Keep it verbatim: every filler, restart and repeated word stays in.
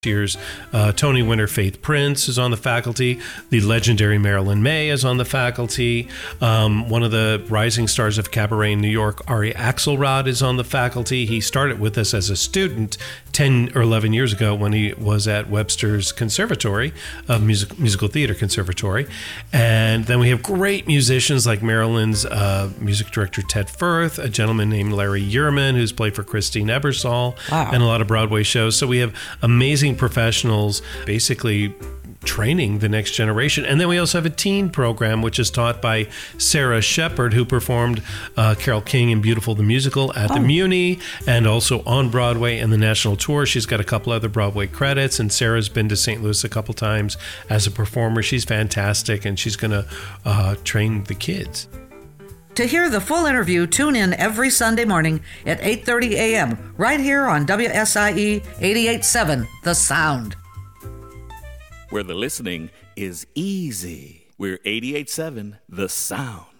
year's uh, Tony winner Faith Prince is on the faculty. The legendary Marilyn May is on the faculty. Um, one of the rising stars of cabaret in New York, Ari Axelrod, is on the faculty. He started with us as a student ten or eleven years ago when he was at Webster's Conservatory, uh, music, Musical Theater Conservatory. And then we have great musicians like Marilyn's uh, music director Ted Firth, a gentleman named Larry Yerman who's played for Christine Ebersole wow. and a lot of Broadway shows. So we have amazing professionals basically training the next generation. And then we also have a teen program, which is taught by Sarah Shepard, who performed uh, Carole King in Beautiful the Musical at oh. the Muni and also on Broadway and the national tour. She's got a couple other Broadway credits, and Sarah's been to Saint Louis a couple times as a performer. She's fantastic, and she's going to uh, train the kids. To hear the full interview, tune in every Sunday morning at eight thirty a.m. right here on W S I E eighty-eight point seven, The Sound. Where the listening is easy. We're eighty-eight point seven, The Sound.